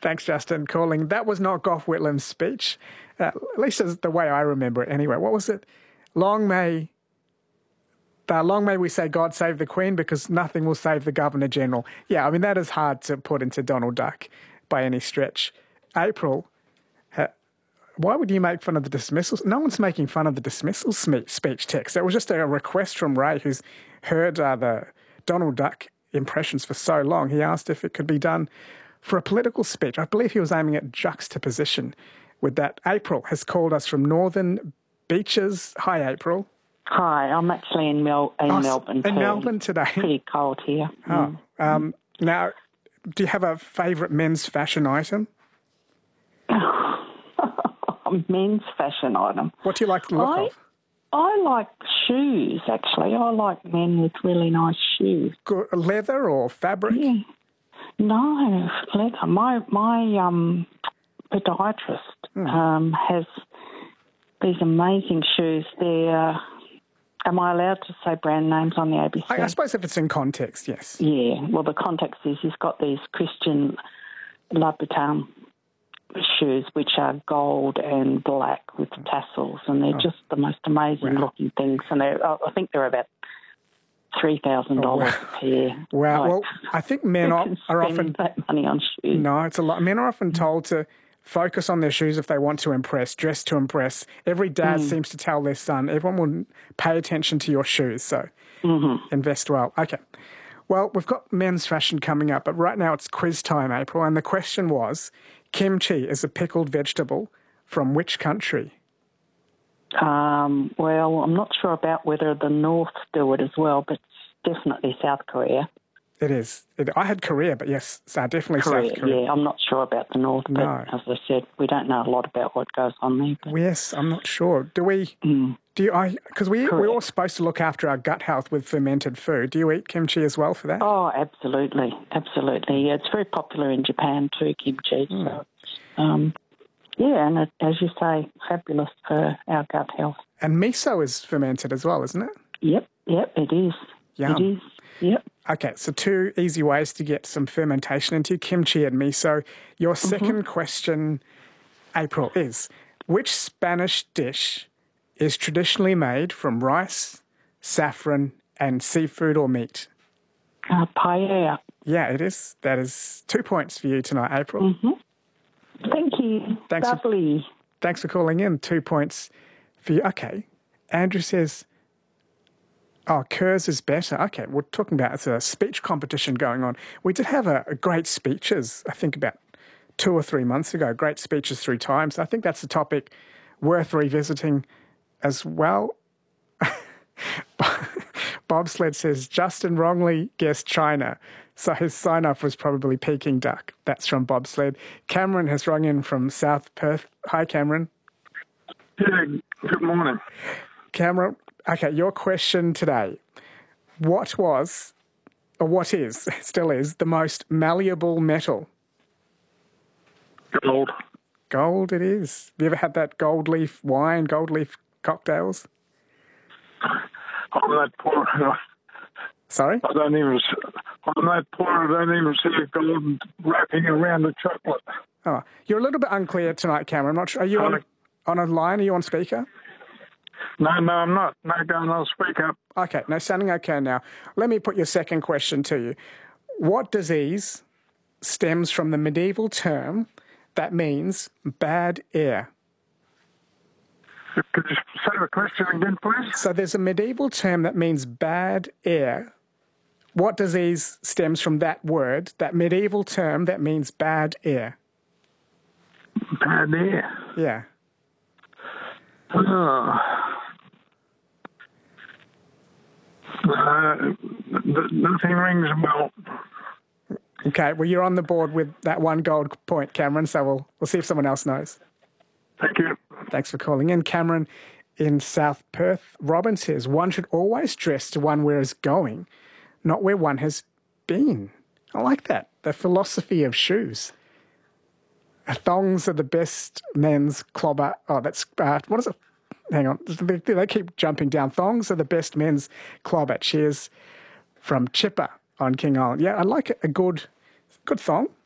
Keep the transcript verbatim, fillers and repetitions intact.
Thanks, Justin, calling. That was not Gough Whitlam's speech, uh, at least as the way I remember it anyway. What was it? Long may... Uh, long may we say God save the Queen, because nothing will save the Governor-General. Yeah, I mean, that is hard to put into Donald Duck by any stretch. April, uh, why would you make fun of the dismissals? No one's making fun of the dismissal sme- speech text. It was just a request from Ray, who's heard uh, the Donald Duck impressions for so long. He asked if it could be done for a political speech. I believe he was aiming at juxtaposition with that. April has called us from Northern Beaches. Hi, April. Hi, I'm actually in, Mel- in oh, Melbourne. In too. Melbourne today. Pretty cold here. Oh, mm. um, now, do you have a favourite men's fashion item? Men's fashion item. What do you like to look I, of? I like shoes, actually. I like men with really nice shoes. Good, leather or fabric? Yeah. No, leather. My, my um, podiatrist mm. um, has these amazing shoes. They're... Am I allowed to say brand names on the A B C? I, I suppose if it's in context, yes. Yeah. Well, the context is he's got these Christian Louboutin shoes, which are gold and black with tassels, and they're oh. just the most amazing wow. looking things. And they're, I think they're about three thousand dollars oh, wow. a pair. Wow. Like, well, I think men are, are often... that money on shoes. No, it's a lot. Men are often told to focus on their shoes if they want to impress, dress to impress. Every dad mm. seems to tell their son, everyone will pay attention to your shoes, so mm-hmm. invest well. Okay. Well, we've got men's fashion coming up, but right now it's quiz time, April, and the question was, kimchi is a pickled vegetable from which country? Um, well, I'm not sure about whether the North do it as well, but it's definitely South Korea. It is. It, I had Korea, but yes, so definitely Korea, South Korea. Yeah, I'm not sure about the North, but no. as I said, we don't know a lot about what goes on there. But... Yes, I'm not sure. Do we? Mm. Do you? I because we we're all supposed to look after our gut health with fermented food. Do you eat kimchi as well for that? Oh, absolutely, absolutely. Yeah, it's very popular in Japan too, kimchi. Mm. So, um, yeah, and it, as you say, fabulous for our gut health. And miso is fermented as well, isn't it? Yep, yep, it is. Yum. It is. Yep. Okay, so two easy ways to get some fermentation into kimchi and miso. Your second mm-hmm. question, April, is which Spanish dish is traditionally made from rice, saffron, and seafood or meat? Uh, paella. Yeah, it is. That is two points for you tonight, April. Mm-hmm. Thank you. Thanks Lovely. For, thanks for calling in. Two points for you. Okay. Andrew says... Oh, Kurz is better. Okay, we're talking about it's a speech competition going on. We did have a, a great speeches, I think about two or three months ago, great speeches through time. So I think that's a topic worth revisiting as well. Bobsled says, Justin wrongly guessed China, so his sign-off was probably Peking duck. That's from Bobsled. Cameron has rung in from South Perth. Hi, Cameron. Yeah, good morning. Cameron, okay, your question today. What was, or what is, still is, the most malleable metal? Gold. Gold it is. Have you ever had that gold leaf wine, gold leaf cocktails? On that poor... Uh, Sorry? I don't even... On that poor, I don't even see a gold wrapping around the chocolate. Oh, you're a little bit unclear tonight, Cameron. I'm not sure. Are you on, on a line? Are you on speaker? No, no, I'm not. No, go on, I'll speak up. Okay, no, sounding okay now. Let me put your second question to you. What disease stems from the medieval term that means bad air? Could you say the question again, please? So there's a medieval term that means bad air. What disease stems from that word, that medieval term that means bad air? Bad air? Yeah. Oh. Uh, nothing rings a bell. Okay, well, you're on the board with that one gold point, Cameron, so we'll, we'll see if someone else knows. Thank you. Thanks for calling in. Cameron in South Perth. Robin says, one should always dress to one where is going, not where one has been. I like that, the philosophy of shoes. Thongs are the best men's clobber. Oh, that's, uh, what is it? Hang on, they, they keep jumping down. Thongs are the best men's clobber. Cheers from Chipper on King Island. Yeah, I like it. A good, good thong.